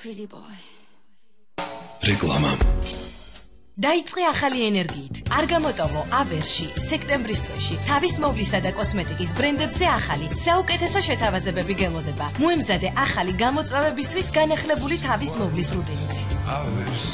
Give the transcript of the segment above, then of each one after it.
pretty boy. რეკლამა. დაიწყე ახალი ენერგიით. არ გამოტოვო ავერში, სექტემბრის თვეში. თავის მოვლისა და კოსმეტიკის ბრენდებზე ახალი, საუკეთესო შეთავაზებები გელოდება. მოემზადე ახალი გამოწვევებისთვის განახლებული თავის მოვლის რუტინით. ავერს.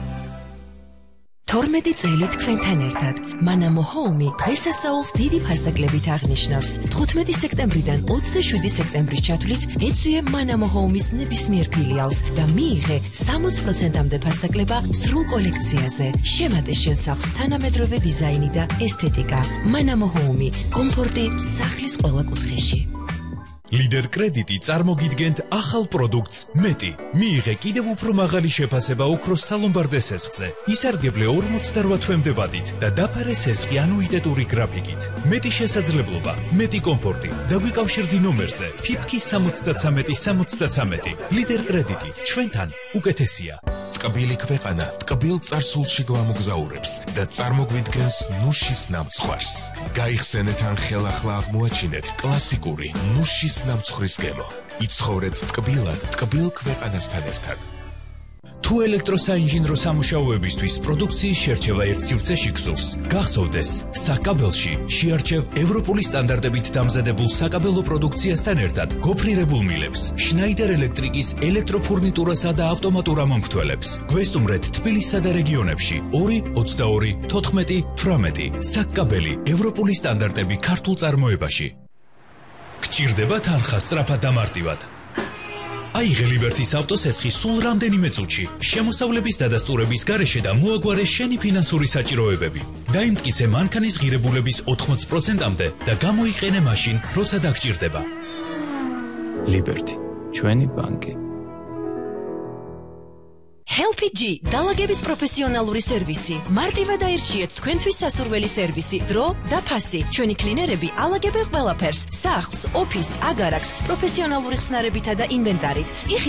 12 წელი თქვენთან ერთად. მანამო ჰოუმი დღესასწაულს დიდი ფასდაკლებით აღნიშნავს. 15 სექტემბრიდან 27 სექტემბრის ჩათვლით ეწვიე მანამო ჰოუმის ნებისმიერ ფილიალს და მიიღე 60%-მდე ფასდაკლება სრულ კოლექციაზე. შემატე შენ სახლს თანამედროვე დიზაინი და ესთეტიკა. მანამო ჰოუმი, კომფორტი სახლის ყველა კუთხეში. ლიდერ კრედიტი წარმოგიდგენთ ახალ პროდუქტს მეტი. მიიღე კიდევ უფრო მაღალი შეფასება ოქროს სალომბარდე სესხზე. ისარგებლე 48 თვემდე ვადით და დაფარე სესხი ანუიტეტური გრაფიკით. მეტი შესაძლებლობა, მეტი კომფორტი. დაგვიკავშირდი ნომერზე ფიფკი 73-73. ლიდერ კრედიტი, ჩვენთან უკეთესია. ტკბილი ქვეყანა ტკბილ წარსულში გვამოგზაურებს და წარმოგვიდგენს ნუშის ნამცხვარს. გაიხსენეთ ან ხელახლა აღმოაჩინეთ კლასიკური ნუშის ნამცხვრის გემო. იცხოვრეთ ტკბილად ტკბილ ქვეყანასთან ერთად. თუ ელექტროსაინჟინრო სამუშაოებისთვის პროდუქციის შერჩევა ერთ სივრცეში გსურს, გახსოვდეს, საკაბელში შეარჩევ ევროპული სტანდარტებით დამზადებულ საკაბელო პროდუქციასთან ერთად გოფრირებულ მილებს, შნაიდერ ელექტრიკის ელექტროფურნიტურასა და ავტომატურ ამომრთველებს. გვესტუმრეთ თბილისსა და რეგიონებში 2 22 14 18. საკაბელი ევროპული სტანდარტები ქართულ წარმოებაში. გჭირდება თანხა სწრაფად და მარტივად. აიღე ლიბერტის ავტოსესხი სულ რამდენიმე წუთში, შემოსავლების დადასტურების გარეშე და მოაგვარე შენი ფინანსური საჭიროებები. დაიმტკიცე მანქანის ღირებულების 80%-მდე და გამოიყენე მაშინ, როცა დაგჭირდება. ლიბერტი, ჩვენი ბანკი. HelpG დალაგების პროფესიონალური სერვისი. მარტივად აირჩიეთ თქვენთვის სასურველი სერვისი, დრო და ფასი. ჩვენი კლინერები ალაგებენ ყველაფერს: სახლს, ოფისს, აგარაკს, პროფესიონალური ხსნარებითა და ინვენტარით.